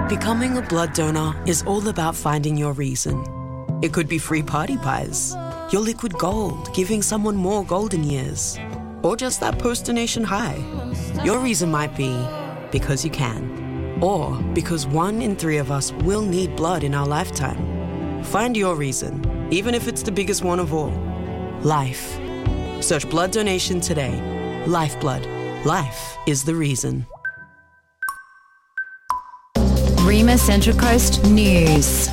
Becoming a blood donor is all about finding your reason. It could be free party pies, your liquid gold giving someone more golden years, or just that post-donation high. Your reason might be because you can, or because 1 in 3 of us will need blood in our lifetime. Find your reason, even if it's the biggest one of all. Life. Search blood donation today. Lifeblood. Life is the reason. Rima Central Coast News.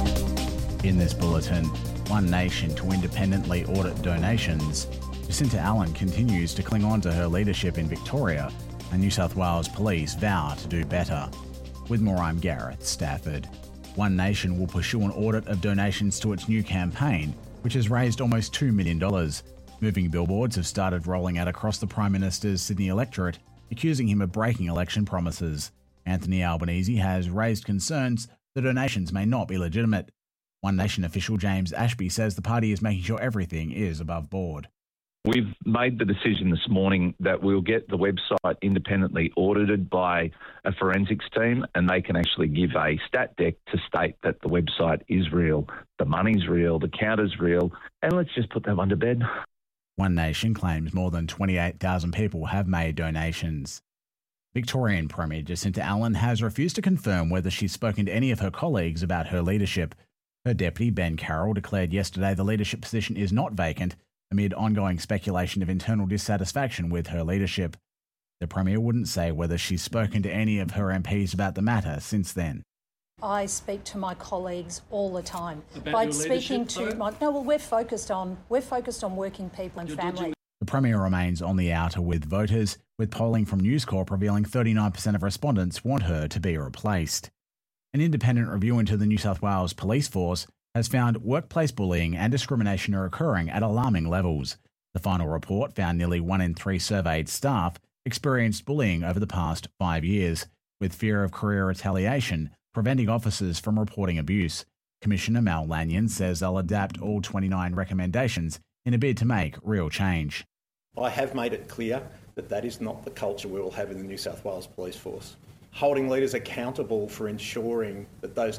In this bulletin, One Nation to independently audit donations. Jacinta Allen continues to cling on to her leadership in Victoria, and New South Wales Police vow to do better. With more, I'm Gareth Stafford. One Nation will pursue an audit of donations to its new campaign, which has raised almost $2 million. Moving billboards have started rolling out across the Prime Minister's Sydney electorate, accusing him of breaking election promises. Anthony Albanese has raised concerns the donations may not be legitimate. One Nation official James Ashby says the party is making sure everything is above board. We've made the decision this morning that we'll get the website independently audited by a forensics team, and they can actually give a stat deck to state that the website is real, the money's real, the count is real, and let's just put that one to bed. One Nation claims more than 28,000 people have made donations. Victorian Premier Jacinta Allen has refused to confirm whether she's spoken to any of her colleagues about her leadership. Her deputy, Ben Carroll, declared yesterday the leadership position is not vacant amid ongoing speculation of internal dissatisfaction with her leadership. The Premier wouldn't say whether she's spoken to any of her MPs about the matter since then. I speak to my colleagues all the time. By speaking to we're focused on working people and family. The Premier remains on the outer with voters, with polling from News Corp revealing 39% of respondents want her to be replaced. An independent review into the New South Wales Police Force has found workplace bullying and discrimination are occurring at alarming levels. The final report found nearly 1 in 3 surveyed staff experienced bullying over the past 5 years, with fear of career retaliation preventing officers from reporting abuse. Commissioner Mal Lanyon says they'll adapt all 29 recommendations in a bid to make real change. I have made it clear that that is not the culture we will have in the New South Wales Police Force. Holding leaders accountable for ensuring that those